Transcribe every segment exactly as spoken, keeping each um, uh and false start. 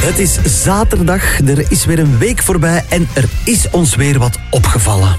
Het is zaterdag, er is weer een week voorbij en er is ons weer wat opgevallen.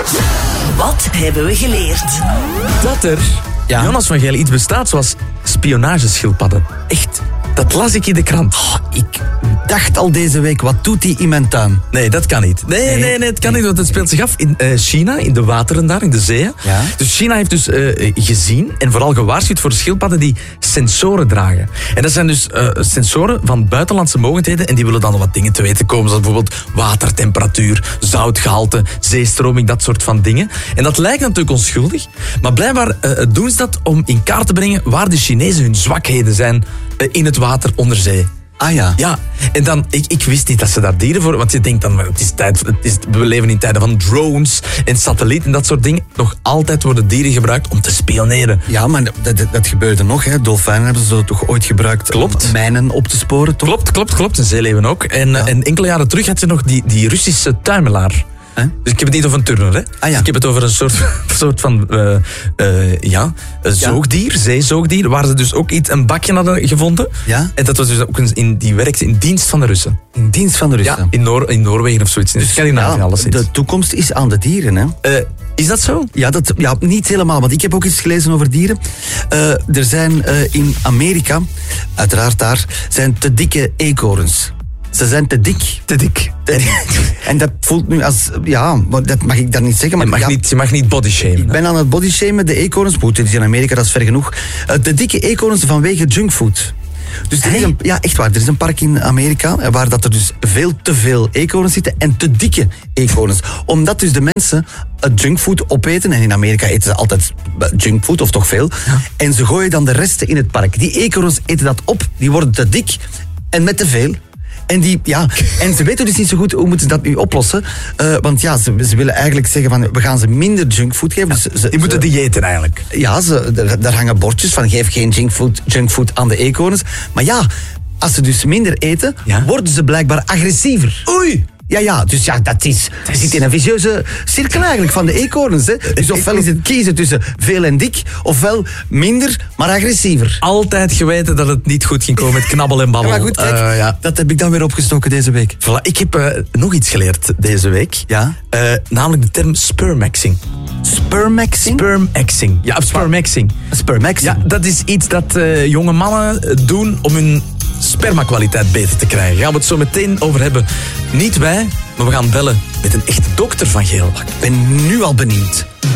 Wat hebben we geleerd? Dat er, Ja? Jonas van Geel, iets bestaat zoals spionageschildpadden. Echt, dat las ik in de krant. Oh, ik dacht al deze week, wat doet die in mijn tuin? Nee, dat kan niet. Nee, nee, nee, nee het kan niet, want het speelt zich af in uh, China, in de wateren daar, in de zeeën. Ja. Dus China heeft dus uh, gezien en vooral gewaarschuwd voor schildpadden die sensoren dragen. En dat zijn dus uh, sensoren van buitenlandse mogendheden en die willen dan wat dingen te weten komen, zoals bijvoorbeeld watertemperatuur, zoutgehalte, zeestroming, dat soort van dingen. En dat lijkt natuurlijk onschuldig, maar blijkbaar uh, doen ze dat om in kaart te brengen waar de Chinezen hun zwakheden zijn uh, in het water onder zee. Ah ja. Ja, en dan, ik, ik wist niet dat ze daar dieren voor... Want je denkt dan, het is tijd, het is, we leven in tijden van drones en satellieten en dat soort dingen. Nog altijd worden dieren gebruikt om te spioneren. Ja, maar dat, dat, dat gebeurde nog. Hè. Dolfijnen hebben ze toch ooit gebruikt Klopt. om mijnen op te sporen, toch? Klopt, klopt, klopt. En zeeleeuwen ook. En, Ja. en enkele jaren terug had je nog die, die Russische tuimelaar. Hè? Dus ik heb het niet over een turner, hè. Ah, ja. Ik heb het over een soort, soort van uh, uh, ja, een zoogdier, zeezoogdier, waar ze dus ook iets, een bakje hadden gevonden. Ja? En dat was dus ook een, in, die werkte in dienst van de Russen. In dienst van de Russen. Ja, in, Noor, in Noorwegen of zoiets. Dus Scandinavië, Ja, alles. de toekomst is aan de dieren, hè? Uh, is dat zo? Ja, dat, ja, niet helemaal, want ik heb ook iets gelezen over dieren. Uh, er zijn uh, in Amerika, uiteraard daar, zijn te dikke eekhoorns. Ze zijn te dik. Te dik. En, en dat voelt nu als... Ja, maar dat mag ik daar niet zeggen. Maar Je mag, ja, niet, je mag niet body shamen. ik ben aan het bodyshamen, de eekhoorns. Goed, dit is in Amerika, dat is ver genoeg. Uh, de dikke eekhoorns vanwege junkfood. Dus er is een, ja, echt waar. Er is een park in Amerika waar dat er dus veel te veel eekhoorns zitten en te dikke eekhoorns. Omdat dus de mensen het junkfood opeten. En in Amerika eten ze altijd junkfood, of toch veel. Ja. En ze gooien dan de resten in het park. Die eekhoorns eten dat op. Die worden te dik en met te veel. En, die, ja, en ze weten dus niet zo goed hoe moeten ze dat nu oplossen. Uh, want ja, ze, ze willen eigenlijk zeggen van we gaan ze minder junkfood geven. Dus ze, Die moeten diëten eigenlijk. Ja, ze, daar, daar hangen bordjes van geef geen junkfood, junkfood aan de eekhoorns. Maar ja, als ze dus minder eten, Ja? worden ze blijkbaar agressiever. Oei! Ja, ja, dus ja, dat is... Je zit in een vicieuze cirkel eigenlijk van de eekhoorns. Hè. Dus ofwel is het kiezen tussen veel en dik, ofwel minder, maar agressiever. Altijd geweten dat het niet goed ging komen met knabbel en babbel. Ja, maar goed, kijk, Uh, ja. dat heb ik dan weer opgestoken deze week. Voilà, ik heb uh, nog iets geleerd deze week. Ja? Uh, namelijk de term spermaxing. Spermaxing? Spermaxing. Ja, of spermaxing. Spermaxing? Ja, dat is iets dat uh, jonge mannen doen om hun spermakwaliteit beter te krijgen. Daar gaan we het zo meteen over hebben. Niet wij, maar we gaan bellen met een echte dokter van Geel. Ik ben nu al benieuwd.